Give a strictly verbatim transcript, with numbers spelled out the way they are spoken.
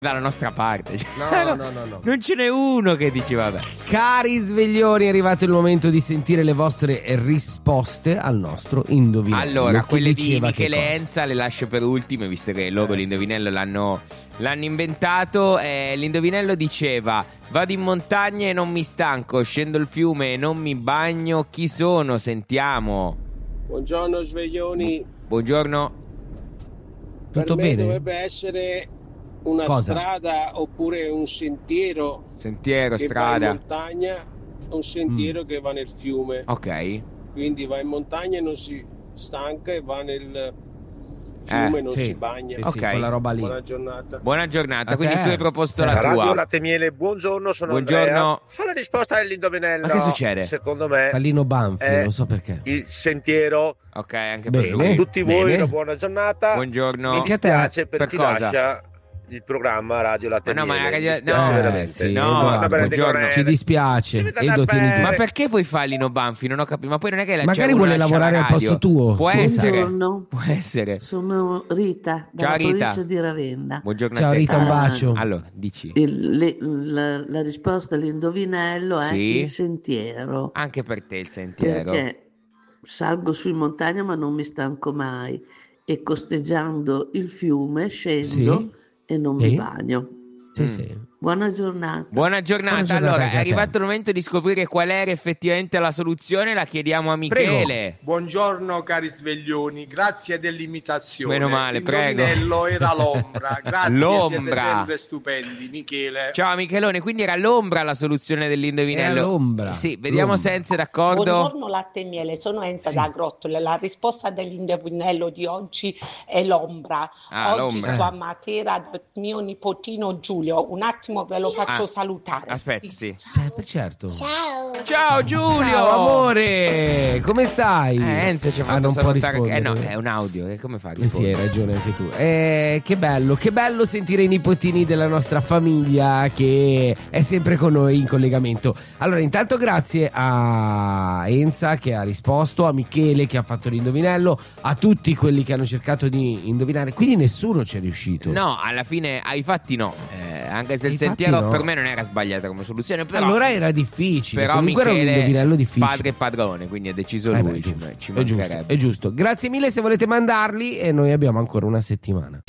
dalla nostra parte. No, no, no, no. Non ce n'è uno che dice vabbè. Cari sveglioni, è arrivato il momento di sentire le vostre risposte al nostro indovinello. Allora, Chi quelle di diceva che Michele cosa? Enza le lascio per ultime, visto che loro Eh, l'indovinello l'hanno, l'hanno inventato. Eh, l'indovinello diceva: vado in montagna e non mi stanco, scendo il fiume e non mi bagno. Chi sono? Sentiamo. Buongiorno sveglioni. Buongiorno. Tutto Per me bene? dovrebbe essere una Cosa? strada oppure un sentiero Sentiero, che va in strada. montagna, un sentiero Mm. che va nel fiume. Ok. Quindi va in montagna e non si stanca e va nel fiume e Eh, non sì. si bagna. Eh sì, Ok. quella roba lì. Buona giornata. Buona giornata. A Quindi te. tu hai proposto la Radio tua. Latte Miele, buongiorno, sono Buongiorno. Andrea. Alla risposta dell'indovinello. Ma che succede? Secondo me Pallino Banfi, Eh. non so perché. il sentiero. Ok, anche per Bene. lui. Tutti voi bene. una buona giornata. Buongiorno. Mi Anche a te. dispiace per, Per chi cosa? lascia il programma Radio Latte Ma no, ma Miele. la radio- Mi dispiace no, veramente. Eh, sì, No, Edoardo, Una bella buongiorno. decorere. Ci dispiace. Si vede Edo, da tieni bene. Ma duro. perché puoi fare Lino Banfi? Non ho capito. Ma poi non è che la Magari c'è uno vuole lascia lavorare la al posto radio. tuo. Può Chi lo sa? essere. Buongiorno, Può essere. sono Rita, dalla Ciao, Rita. provincia di Ravenna. Buongiorno Ciao a te. Rita, un Ah. bacio. Allora, dici. Il- le- la, la risposta all'indovinello è Sì? il sentiero, Anche per te il sentiero. perché salgo su in montagna ma non mi stanco mai e costeggiando il fiume scendo Sì? e non Sì? mi bagno. Sì, Mm. sì. Buona giornata. Buona giornata. Buona giornata Allora, anche è a te. arrivato il momento di scoprire qual era effettivamente la soluzione. La chiediamo a Michele. Buongiorno cari sveglioni, grazie dell'imitazione. Meno male, prego. L'indovinello era l'ombra, grazie, L'ombra. siete sempre stupendi, Michele. Ciao Michelone, quindi era l'ombra la soluzione dell'indovinello. Era l'ombra. Sì, vediamo L'ombra. se Enzo è d'accordo. Buongiorno latte e miele, sono Enza Sì. da Grottole. La risposta dell'indovinello di oggi è l'ombra. Ah, oggi l'ombra. sto a Matera dal mio nipotino Giulio. Un attimo ve lo faccio Ah, salutare. Aspetta, sì. Cioè, certo. Ciao. Ciao Giulio! Ciao amore, come stai? Eh, Enzo ci ha Ah, fatto non può salutare. Eh rispondere. no, è un audio, e come fa? Eh sì, hai ragione anche tu. Eh, che bello, che bello sentire i nipotini della nostra famiglia che è sempre con noi in collegamento. Allora, intanto grazie a Enza che ha risposto, a Michele che ha fatto l'indovinello, a tutti quelli che hanno cercato di indovinare. Quindi nessuno ci è riuscito. No, alla fine ai fatti no. Eh, anche se Ai il fatti sentiero no. per me non era sbagliata come soluzione, però Allora era difficile. però Comunque era un Michele indovinello difficile. padre e padrone, quindi ha deciso Eh lui. beh, è ci- giusto, ci è giusto, mancherebbe. è giusto. Grazie mille se volete mandarli e noi abbiamo ancora una settimana.